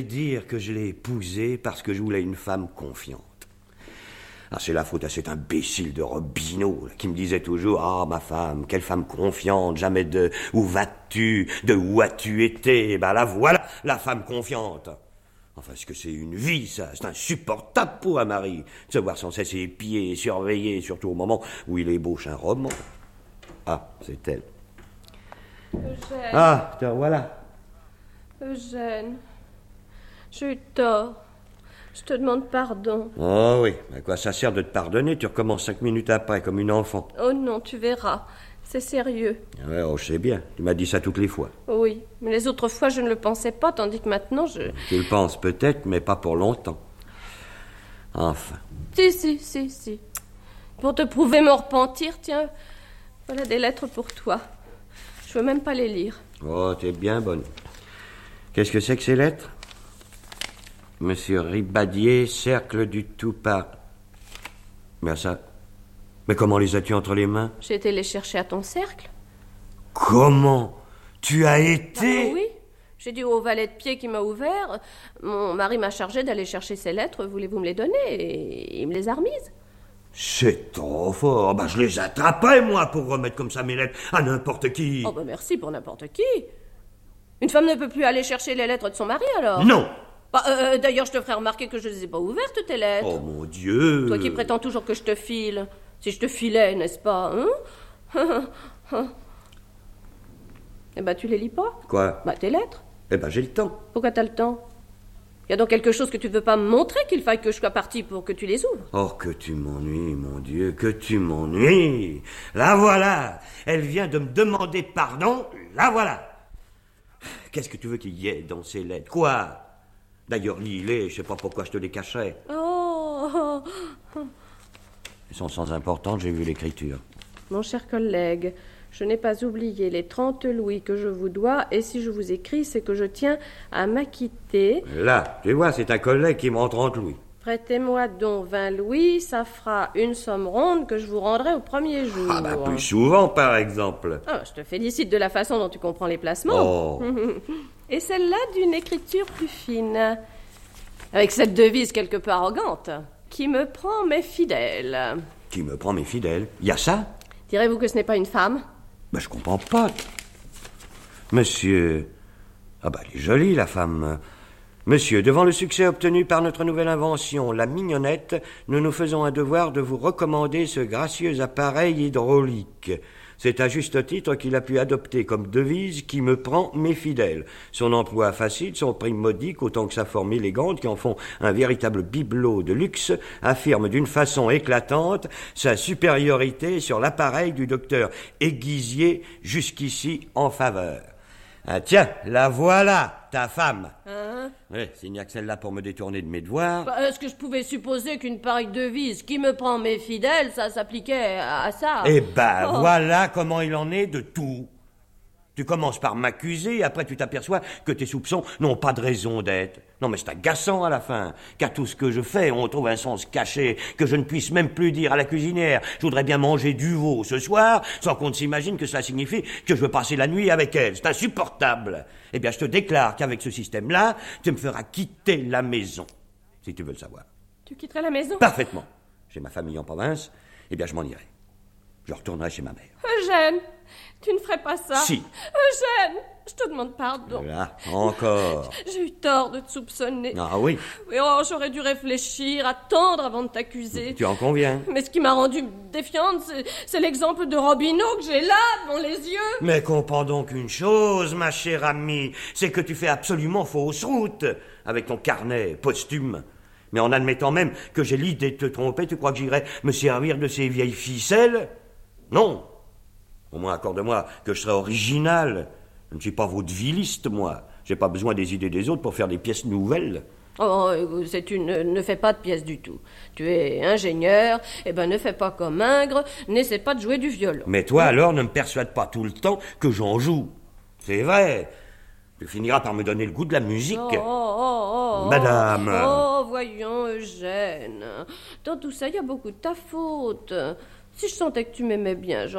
dire que je l'ai épousée parce que je voulais une femme confiante. Ah, c'est la faute à cet imbécile de Robineau là, qui me disait toujours « Ah, ma femme, quelle femme confiante, jamais de « Où vas-tu ? De où as-tu été ?» Ben là, voilà, la femme confiante. Enfin, est-ce que c'est une vie, ça? C'est insupportable pour un mari de se voir sans cesse épié et surveillé, surtout au moment où il ébauche un roman. Ah, c'est elle. Eugène. Ah, te voilà. Eugène, j'ai eu tort. Je te demande pardon. Oh oui, à quoi ça sert de te pardonner? Tu recommences 5 minutes après, comme une enfant. Oh non, tu verras. C'est sérieux. Ouais, oh, je sais bien. Tu m'as dit ça toutes les fois. Oui, mais les autres fois, je ne le pensais pas, tandis que maintenant, Tu le penses peut-être, mais pas pour longtemps. Enfin. Si. Pour te prouver mon repentir, tiens, voilà des lettres pour toi. Je veux même pas les lire. Oh, t'es bien bonne. Qu'est-ce que c'est que ces lettres? Monsieur Ribadier, cercle du Tout-Pas. Mais ça... Mais comment les as-tu entre les mains? J'ai été les chercher à ton cercle. Comment? Tu as été? Ah oui, j'ai dit au valet de pied qui m'a ouvert. Mon mari m'a chargé d'aller chercher ces lettres. Voulez-vous me les donner? Et il me les a remises. C'est trop fort. Bah, je les attraperais, moi, pour remettre comme ça mes lettres à n'importe qui. Oh, bah merci pour n'importe qui. Une femme ne peut plus aller chercher les lettres de son mari, alors? Non. Bah, d'ailleurs, je te ferai remarquer que je ne les ai pas ouvertes, tes lettres. Oh, mon Dieu. Toi qui prétends toujours que je te file. Si je te filais, n'est-ce pas, hein? Eh ben, tu les lis pas? Quoi? Bah, tes lettres. Eh ben, j'ai le temps. Pourquoi t'as le temps? Y a donc quelque chose que tu veux pas me montrer qu'il faille que je sois partie pour que tu les ouvres? Oh, que tu m'ennuies, mon Dieu, que tu m'ennuies. La voilà. Elle vient de me demander pardon. La voilà. Qu'est-ce que tu veux qu'il y ait dans ces lettres? Quoi? D'ailleurs, lis-les, je sais pas pourquoi je te les cachais. Oh. Elles sont sans importance, j'ai vu l'écriture. Mon cher collègue, je n'ai pas oublié les 30 louis que je vous dois, et si je vous écris, c'est que je tiens à m'acquitter. Là, tu vois, c'est un collègue qui me rend 30 louis. Prêtez-moi donc 20 louis, ça fera une somme ronde que je vous rendrai au premier jour. Ah bah plus souvent, par exemple. Ah, je te félicite de la façon dont tu comprends les placements. Oh. Et celle-là d'une écriture plus fine, avec cette devise quelque peu arrogante. Qui me prend mes fidèles. Qui me prend mes fidèles? Y a ça? Direz-vous que ce n'est pas une femme? Ben, je comprends pas. Monsieur... Ah bah, elle est jolie, la femme. Monsieur, devant le succès obtenu par notre nouvelle invention, la mignonnette, nous nous faisons un devoir de vous recommander ce gracieux appareil hydraulique. C'est à juste titre qu'il a pu adopter comme devise « Qui me prend mes fidèles ». Son emploi facile, son prix modique, autant que sa forme élégante, qui en font un véritable bibelot de luxe, affirme d'une façon éclatante sa supériorité sur l'appareil du docteur Aiguisier, jusqu'ici en faveur. Ah tiens, la voilà, ta femme. Hein? Oui, s'il n'y a que celle-là pour me détourner de mes devoirs. Bah, est-ce que je pouvais supposer qu'une pareille devise, qui me prend mes fidèles, ça s'appliquait à ça? Eh ben, voilà comment il en est de tout. Tu commences par m'accuser, et après tu t'aperçois que tes soupçons n'ont pas de raison d'être. Non mais c'est agaçant à la fin, car tout ce que je fais, on trouve un sens caché, que je ne puisse même plus dire à la cuisinière « Je voudrais bien manger du veau ce soir », sans qu'on ne s'imagine que cela signifie que je veux passer la nuit avec elle. C'est insupportable. Eh bien, je te déclare qu'avec ce système-là, tu me feras quitter la maison, si tu veux le savoir. Tu quitterais la maison? Parfaitement. J'ai ma famille en province, eh bien je m'en irai. Je retournerai chez ma mère. Eugène, tu ne ferais pas ça. Si. Eugène, je te demande pardon. Là, encore. J'ai eu tort de te soupçonner. Ah oui. Oui, oh, j'aurais dû réfléchir, attendre avant de t'accuser. Tu en conviens. Mais ce qui m'a rendue défiante, c'est l'exemple de Robineau que j'ai là, devant les yeux. Mais comprends donc une chose, ma chère amie, c'est que tu fais absolument fausse route avec ton carnet posthume. Mais en admettant même que j'ai l'idée de te tromper, tu crois que j'irai me servir de ces vieilles ficelles? Non. Au moins accorde-moi que je serai original. Je ne suis pas vaudevilliste, moi. J'ai pas besoin des idées des autres pour faire des pièces nouvelles. Oh, ne fais pas de pièces du tout. Tu es ingénieur, eh ben ne fais pas comme Ingres, n'essaie pas de jouer du violon. Mais toi alors ne me persuade pas tout le temps que j'en joue. C'est vrai. Tu finiras par me donner le goût de la musique. Madame. Oh, voyons, Eugène. Dans tout ça, il y a beaucoup de ta faute. Si je sentais que tu m'aimais bien,